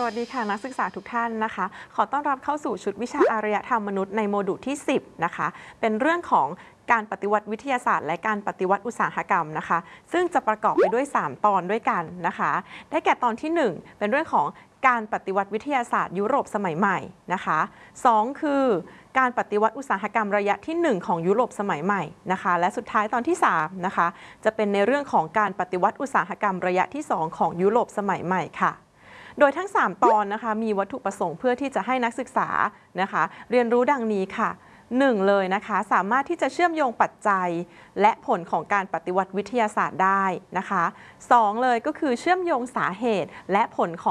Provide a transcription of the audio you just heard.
วัสดีค่ะนักศึกษาทุกท่านนะคะขอต้อนรับเข้าสู่ชุดวิชาอารยธรรมมนุษย์ในโมดูลที่10นะคะเป็นเรื่องของการปฏิวัติวิทยาศาสตร์และการปฏิวัติอุตสาหกรรมนะคะซึ่งจะประกอบไปด้วย3ตอนด้วยกันนะคะได้แก่ตอนที่1เป็นเรื่องของการปฏิวัติวิทยาศาสตร์ยุโรปสมัยใหม่นะคะ2คือการปฏิวัติอุตสาหกรรมระยะที่1ของยุโรปสมัยใหม่นะคะและสุดท้ายตอนที่3นะคะจะเป็นในเรื่องของการปฏิวัติอุตสาหกรรมระยะที่2ของยุโรปสมัยใหม่ค่ะโดยทั้ง3ตอนนะคะมีวัตถุประสงค์เพื่อที่จะให้นักศึกษานะคะเรียนรู้ดังนี้ค่ะ1เลยนะคะสามารถที่จะเชื่อมโยงปัจจัยและผลของการปฏิวัติวิทยาศาสตร์ได้นะคะ2เลยก็คือเชื่อมโยงสาเหตุและผลของ